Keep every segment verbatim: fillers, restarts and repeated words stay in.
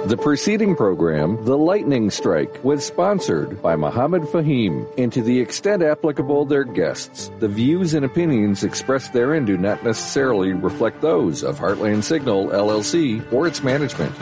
The preceding program, The Lightning Strike, was sponsored by Mohammed Fahim, and to the extent applicable, their guests. The views and opinions expressed therein do not necessarily reflect those of Heartland Signal, L L C, or its management.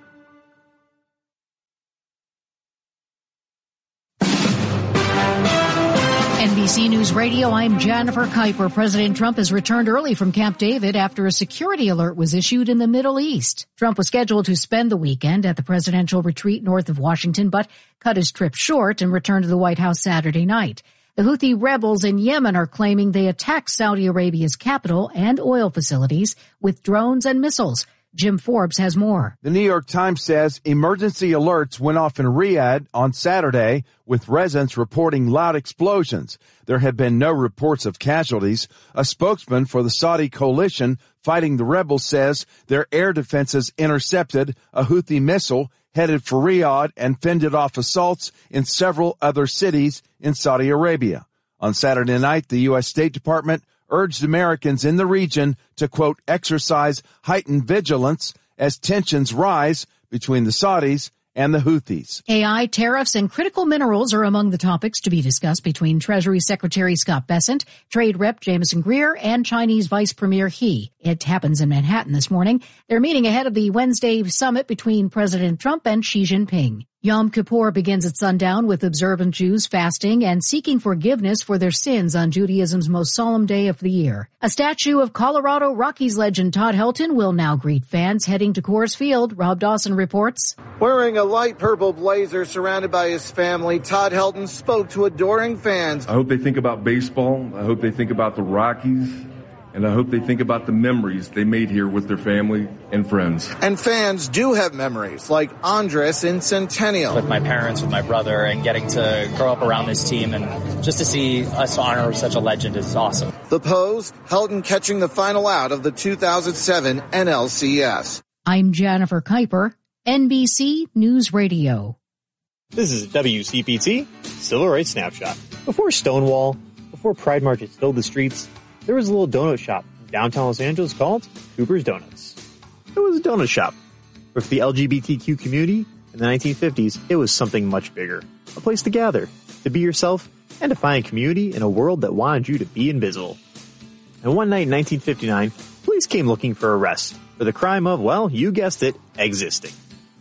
N B C News Radio, I'm Jennifer Kuiper. President Trump has returned early from Camp David after a security alert was issued in the Middle East. Trump was scheduled to spend the weekend at the presidential retreat north of Washington, but cut his trip short and returned to the White House Saturday night. The Houthi rebels in Yemen are claiming they attacked Saudi Arabia's capital and oil facilities with drones and missiles. Jim Forbes has more. The New York Times says emergency alerts went off in Riyadh on Saturday, with residents reporting loud explosions. There have been no reports of casualties. A spokesman for the Saudi coalition fighting the rebels says their air defenses intercepted a Houthi missile headed for Riyadh and fended off assaults in several other cities in Saudi Arabia. On Saturday night, the U S State Department urged Americans in the region to, quote, exercise heightened vigilance as tensions rise between the Saudis and the Houthis. A I, tariffs, and critical minerals are among the topics to be discussed between Treasury Secretary Scott Bessent, Trade Rep Jameson Greer, and Chinese Vice Premier He. It happens in Manhattan this morning. They're meeting ahead of the Wednesday summit between President Trump and Xi Jinping. Yom Kippur begins at sundown with observant Jews fasting and seeking forgiveness for their sins on Judaism's most solemn day of the year. A statue of Colorado Rockies legend Todd Helton will now greet fans heading to Coors Field. Rob Dawson reports. Wearing a light purple blazer surrounded by his family, Todd Helton spoke to adoring fans. I hope they think about baseball. I hope they think about the Rockies. And I hope they think about the memories they made here with their family and friends. And fans do have memories, like Andres in Centennial. With my parents, with my brother, and getting to grow up around this team, and just to see us honor such a legend is awesome. The pose, Helton catching the final out of the two thousand seven N L C S. I'm Jennifer Kuiper, N B C News Radio. This is W C P T, Civil Rights Snapshot. Before Stonewall, before Pride marches filled the streets, there was a little donut shop in downtown Los Angeles called Cooper's Donuts. It was a donut shop. But for the L G B T Q community in the nineteen fifties, it was something much bigger. A place to gather, to be yourself, and to find community in a world that wanted you to be invisible. And one night in nineteen fifty-nine, police came looking for arrest for the crime of, well, you guessed it, existing.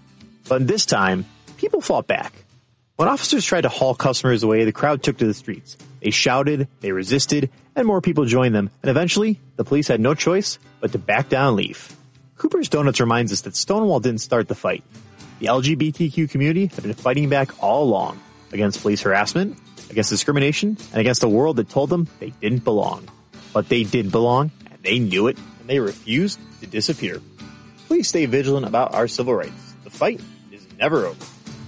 But this time, people fought back. When officers tried to haul customers away, the crowd took to the streets. They shouted, they resisted, and more people joined them, and eventually, the police had no choice but to back down and leave. Cooper's Donuts reminds us that Stonewall didn't start the fight. The L G B T Q community had been fighting back all along against police harassment, against discrimination, and against a world that told them they didn't belong. But they did belong, and they knew it, and they refused to disappear. Please stay vigilant about our civil rights. The fight is never over.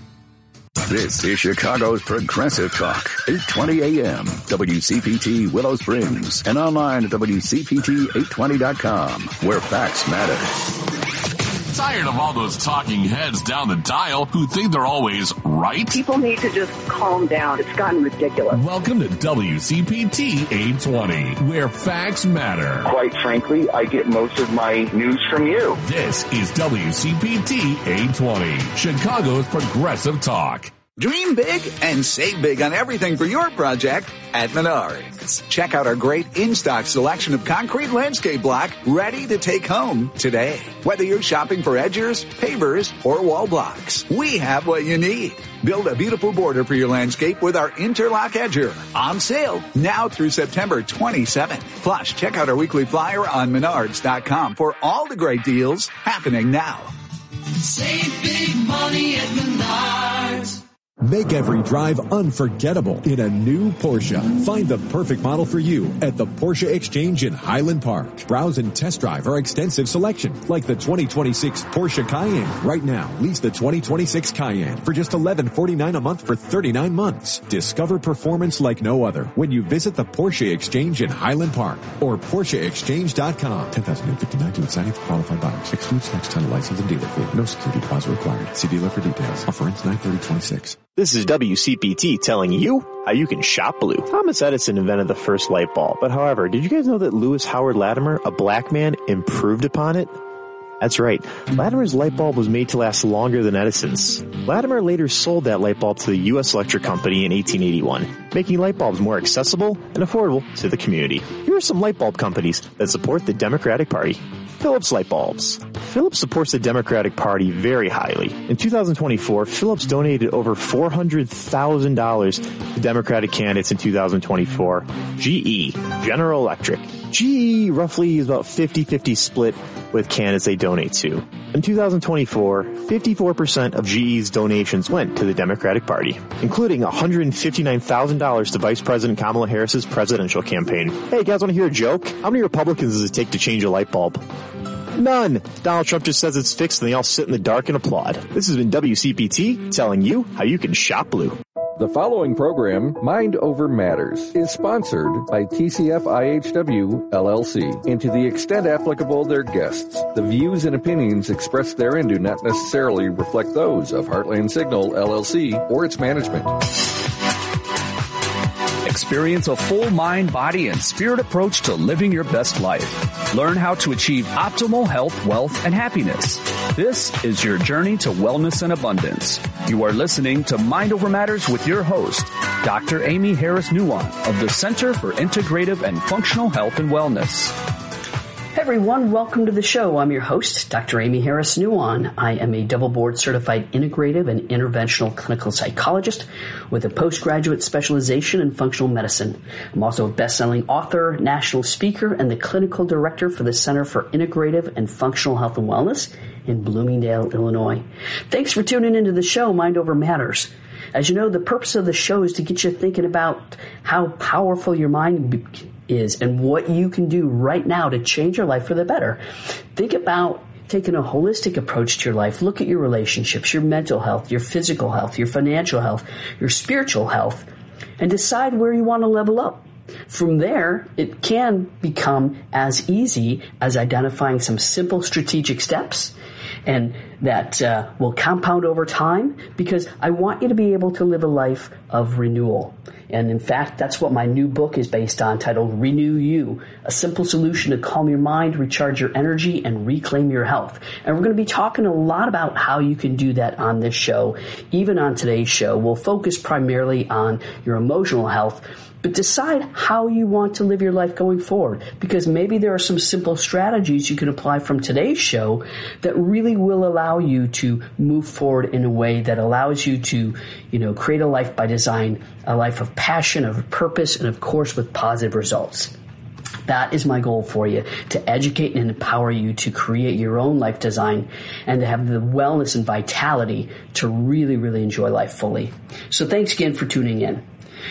This is Chicago's Progressive Talk, eight twenty A M, W C P T Willow Springs, and online at W C P T eight twenty dot com, where facts matter. Tired of all those talking heads down the dial who think they're always right? People need to just calm down. It's gotten ridiculous. Welcome to W C P T eight twenty, where facts matter. Quite frankly, I get most of my news from you. This is W C P T eight twenty, Chicago's Progressive Talk. Dream big and save big on everything for your project at Menards. Check out our great in-stock selection of concrete landscape block ready to take home today. Whether you're shopping for edgers, pavers, or wall blocks, we have what you need. Build a beautiful border for your landscape with our Interlock Edger. On sale now through September twenty-seventh. Plus, check out our weekly flyer on Menards dot com for all the great deals happening now. Save big money at Menards. Make every drive unforgettable in a new Porsche. Find the perfect model for you at the Porsche Exchange in Highland Park. Browse and test drive our extensive selection, like the twenty twenty-six Porsche Cayenne. Right now, lease the twenty twenty-six Cayenne for just eleven forty-nine a month for thirty-nine months. Discover performance like no other when you visit the Porsche Exchange in Highland Park or Porsche Exchange dot com. ten thousand fifty-nine to signing for qualified buyers. Excludes tax, title, license, and dealer fee. No security deposit required. See dealer for details. Offer ends nine thirty twenty-six. This is W C P T telling you how you can shop blue. Thomas Edison invented the first light bulb, but however, did you guys know that Lewis Howard Latimer, a black man, improved upon it? That's right. Latimer's light bulb was made to last longer than Edison's. Latimer later sold that light bulb to the U S Electric Company in eighteen eighty-one, making light bulbs more accessible and affordable to the community. Here are some light bulb companies that support the Democratic Party. Philips Light Bulbs. Philips supports the Democratic Party very highly. In two thousand twenty-four, Philips donated over four hundred thousand dollars to Democratic candidates in two thousand twenty-four. G E, General Electric. G E roughly is about fifty-fifty split with candidates they donate to. In two thousand twenty-four, fifty-four percent of G E's donations went to the Democratic Party, including one hundred fifty-nine thousand dollars to Vice President Kamala Harris's presidential campaign. Hey, guys, want to hear a joke? How many Republicans does it take to change a light bulb? None. Donald Trump just says it's fixed and they all sit in the dark and applaud. This has been W C P T telling you how you can shop blue. The following program, Mind Over Matters, is sponsored by T C F I H W, L L C, and to the extent applicable, their guests. The views and opinions expressed therein do not necessarily reflect those of Heartland Signal, L L C, or its management. Experience a full mind, body, and spirit approach to living your best life. Learn how to achieve optimal health, wealth, and happiness. This is your journey to wellness and abundance. You are listening to Mind Over Matters with your host, Doctor Amy Harris Nuwan of the Center for Integrative and Functional Health and Wellness. Hey everyone, welcome to the show. I'm your host, Doctor Amy Harris Nuwan. I am a double board certified integrative and interventional clinical psychologist with a postgraduate specialization in functional medicine. I'm also a best-selling author, national speaker, and the clinical director for the Center for Integrative and Functional Health and Wellness in Bloomingdale, Illinois. Thanks for tuning into the show, Mind Over Matters. As you know, the purpose of the show is to get you thinking about how powerful your mind is and what you can do right now to change your life for the better. Think about taking a holistic approach to your life. Look at your relationships, your mental health, your physical health, your financial health, your spiritual health, and decide where you want to level up. From there, it can become as easy as identifying some simple strategic steps and that uh, will compound over time, because I want you to be able to live a life of renewal. And in fact, that's what my new book is based on, titled Renew You, a simple solution to calm your mind, recharge your energy, and reclaim your health. And we're going to be talking a lot about how you can do that on this show. Even on today's show, we'll focus primarily on your emotional health, but decide how you want to live your life going forward, because maybe there are some simple strategies you can apply from today's show that really will allow you to move forward in a way that allows you to, you know, create a life by design, a life of passion, of purpose, and of course with positive results. That is my goal for you, to educate and empower you to create your own life design and to have the wellness and vitality to really, really enjoy life fully. So thanks again for tuning in.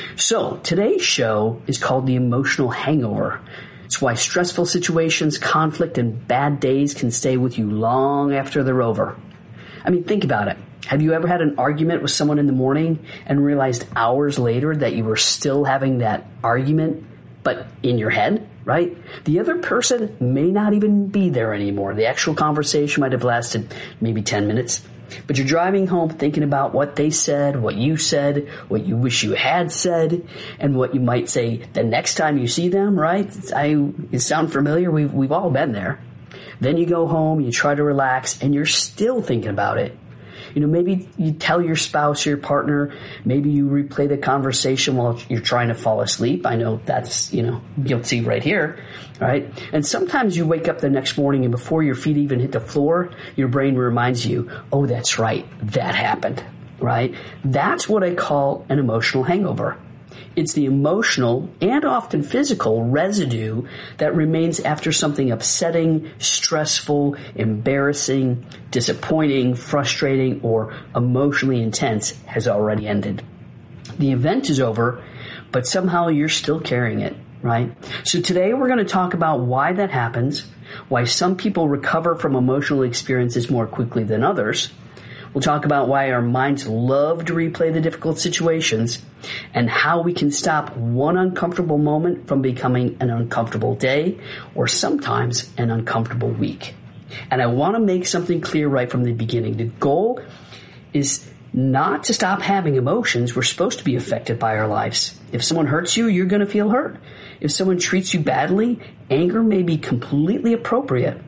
So today's show is called The Emotional Hangover. It's why stressful situations, conflict, and bad days can stay with you long after they're over. I mean, think about it. Have you ever had an argument with someone in the morning and realized hours later that you were still having that argument, but in your head, right? The other person may not even be there anymore. The actual conversation might have lasted maybe ten minutes. But you're driving home thinking about what they said, what you said, what you wish you had said, and what you might say the next time you see them, right? I, it sound familiar? We've, we've all been there. Then you go home, you try to relax, and you're still thinking about it. You know, maybe you tell your spouse or your partner, maybe you replay the conversation while you're trying to fall asleep. I know that's, you know, guilty right here, right? And sometimes you wake up the next morning and before your feet even hit the floor, your brain reminds you, oh, that's right, that happened, right? That's what I call an emotional hangover. It's the emotional and often physical residue that remains after something upsetting, stressful, embarrassing, disappointing, frustrating, or emotionally intense has already ended. The event is over, but somehow you're still carrying it, right? So today we're going to talk about why that happens, why some people recover from emotional experiences more quickly than others. We'll talk about why our minds love to replay the difficult situations and how we can stop one uncomfortable moment from becoming an uncomfortable day or sometimes an uncomfortable week. And I want to make something clear right from the beginning. The goal is not to stop having emotions. We're supposed to be affected by our lives. If someone hurts you, you're going to feel hurt. If someone treats you badly, anger may be completely appropriate.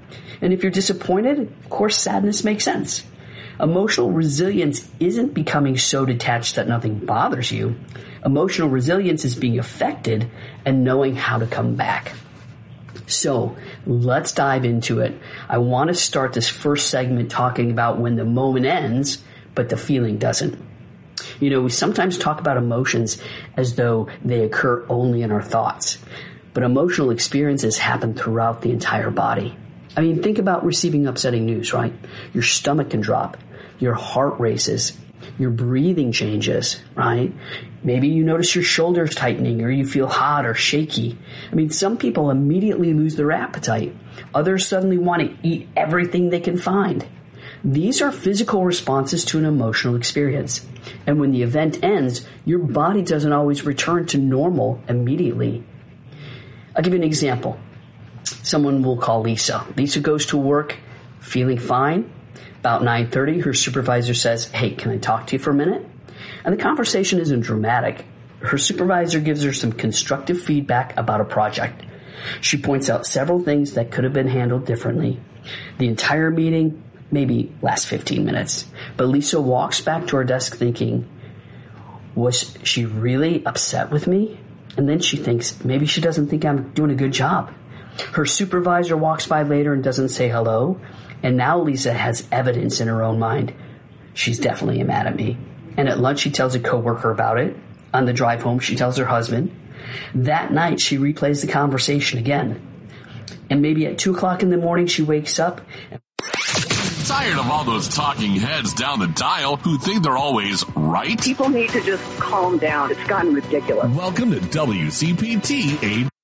And if you're disappointed, of course, sadness makes sense. Emotional resilience isn't becoming so detached that nothing bothers you. Emotional resilience is being affected and knowing how to come back. So let's dive into it. I want to start this first segment talking about when the moment ends, but the feeling doesn't. You know, we sometimes talk about emotions as though they occur only in our thoughts, but emotional experiences happen throughout the entire body. I mean, think about receiving upsetting news, right? Your stomach can drop, your heart races, your breathing changes, right? Maybe you notice your shoulders tightening or you feel hot or shaky. I mean, some people immediately lose their appetite. Others suddenly want to eat everything they can find. These are physical responses to an emotional experience. And when the event ends, your body doesn't always return to normal immediately. I'll give you an example. Someone we'll call Lisa. Lisa goes to work feeling fine. About nine thirty, her supervisor says, "Hey, can I talk to you for a minute?" And the conversation isn't dramatic. Her supervisor gives her some constructive feedback about a project. She points out several things that could have been handled differently. The entire meeting maybe lasts fifteen minutes. But Lisa walks back to her desk thinking, was she really upset with me? And then she thinks, maybe she doesn't think I'm doing a good job. Her supervisor walks by later and doesn't say hello. And now Lisa has evidence in her own mind. She's definitely mad at me. And at lunch, she tells a coworker about it. On the drive home, she tells her husband. That night, she replays the conversation again. And maybe at two o'clock in the morning, she wakes up. Tired of all those talking heads down the dial who think they're always right? People need to just calm down. It's gotten ridiculous. Welcome to W C P T eight